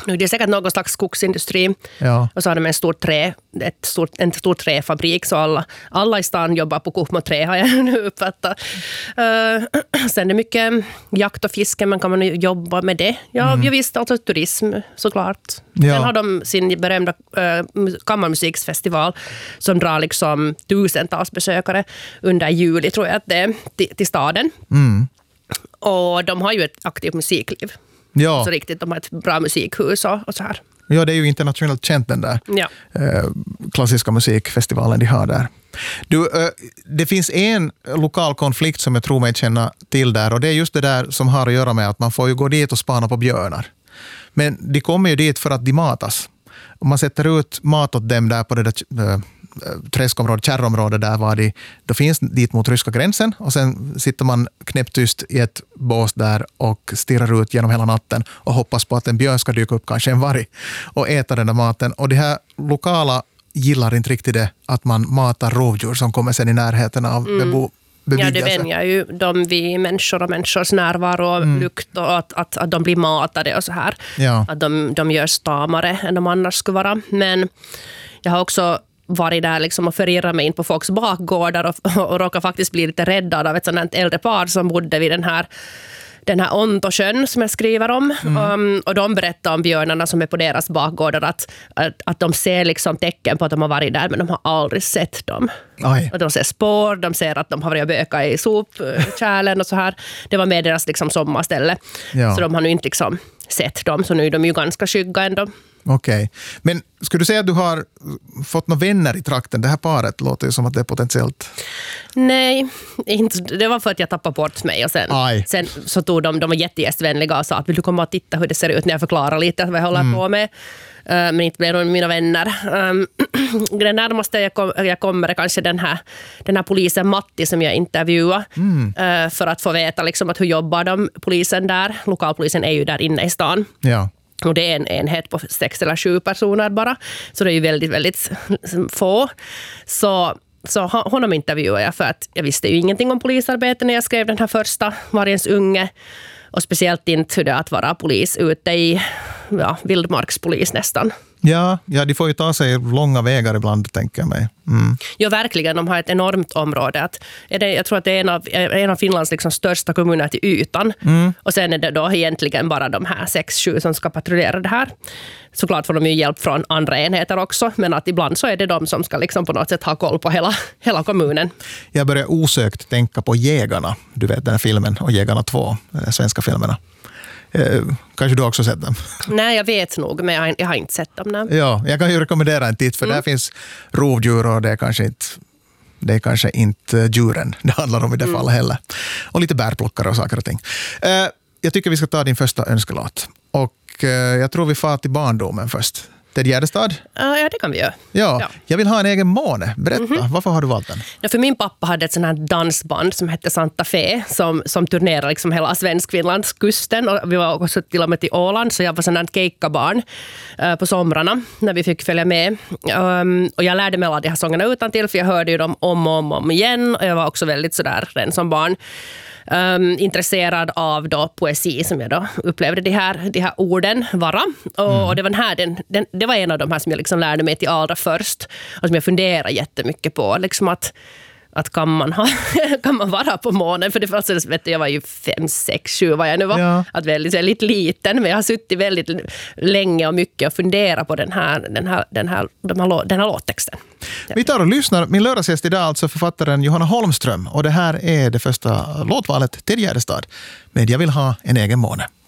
Det är säkert någon slags skogsindustri. Ja. Och så har de en stor träfabrik. Så alla i stan jobbar på Kuhmo trä, har jag nu uppfattat. Sen är det mycket jakt och fiske, men kan man jobba med det? Ja, visst, alltså turism såklart. Ja. Sen har de sin berömda kammarmusiksfestival som drar liksom tusentals besökare under juli, tror jag att det är, till staden. Och de har ju ett aktivt musikliv. Ja. Så riktigt, de har ett bra musikhus och så här. Ja, det är ju internationellt känt den där klassiska musikfestivalen de har där. Det finns en lokal konflikt som jag tror mig känna till där, och det är just det där som har att göra med att man får ju gå dit och spana på björnar. Men de kommer ju dit för att de matas. Och man sätter ut mat åt dem där på det där träskområdet, kärrområdet där då finns dit mot ryska gränsen, och sen sitter man knäpptyst i ett bås där och stirrar ut genom hela natten och hoppas på att en björn ska dyka upp, kanske en varg, och äta den där maten. Och det här lokala gillar inte riktigt det, att man matar rovdjur som kommer sen i närheten av bebyggelse. Ja, det vänjer ju de vid människor och människors närvaro och lukt, och att de blir matade och så här. Ja. Att de görs tamare än de annars skulle vara. Men jag har också varit där liksom och förirrat mig in på folks bakgårdar och råkade faktiskt bli lite räddad av ett sådant äldre par som bodde vid den här Ontosjön som jag skriver om. Och de berättar om björnarna som är på deras bakgårdar, att de ser liksom tecken på att de har varit där, men de har aldrig sett dem. Och de ser spår, de ser att de har varit och bökat i sopkärlen och så här. Det var med deras liksom sommarställe. Ja. Så de har nu inte liksom sett dem, så nu är de ju ganska skygga ändå. Okej. Men skulle du säga att du har fått några vänner i trakten? Det här paret låter ju som att det är potentiellt. Nej, inte. Det var för att jag tappade bort mig. Och sen så tog de var jättegästvänliga och sa att vill du komma och titta hur det ser ut när jag förklarar lite vad jag håller på med. Men inte blev de mina vänner. Det närmaste jag kommer är kanske den här polisen Matti som jag intervjuade. För att få veta liksom att hur jobbar polisen där. Lokalpolisen är ju där inne i stan. Ja. Och det är en enhet på 6 eller 7 personer bara. Så det är ju väldigt, väldigt få. Så honom intervjuade jag för att jag visste ju ingenting om polisarbete när jag skrev den här första Vargens unge. Och speciellt inte hur det är att vara polis ute i vildmarkspolis nästan. Ja, de får ju ta sig långa vägar ibland, tänker jag mig. Ja, verkligen. De har ett enormt område. Jag tror att det är en av Finlands liksom största kommuner till ytan. Och sen är det då egentligen bara de här 6-7 som ska patrullera det här. Såklart får de ju hjälp från andra enheter också, men att ibland så är det de som ska liksom på något sätt ha koll på hela kommunen. Jag börjar osökt tänka på Jägarna. Du vet den här filmen, och Jägarna 2, de svenska filmerna. Kanske du också sett dem? Nej, jag vet nog, men jag har inte sett dem. Nej. Ja, jag kan ju rekommendera en titt, för där finns rovdjur, och det är kanske inte djuren det handlar om i det fallet heller. Och lite bärplockare och saker och ting. Jag tycker vi ska ta din första önskelåt. Och jag tror vi far till barndomen först. Ted Gärdestad? Ja, det kan vi göra. Ja. Jag vill ha en egen måne. Berätta, varför har du valt den? Ja, för min pappa hade ett sånt här dansband som hette Santa Fe som turnerade liksom hela Svenskfinlands kusten. Och vi var också till och med till Åland, så jag var sån här keikkabarn på somrarna när vi fick följa med. Och jag lärde mig alla de här sångerna utantill, för jag hörde ju dem om igen. Och jag var också väldigt sådär redan som barn. Intresserad av då poesi, som jag då upplevde de här orden vara. Och det var det var en av de här som jag liksom lärde mig till allra först, och som jag funderar jättemycket på, liksom att kan man vara på månen, för det första vet jag var ju 5, 6, 7 vad jag nu var, att väldigt liten, men jag har suttit väldigt länge och mycket och funderat på den här låttexten. Vi tar och lyssnar. Min lördagsgäst idag är alltså författaren Johanna Holmström, och det här är det första låtvalet, Ted Gärdestad med Jag vill ha en egen måne.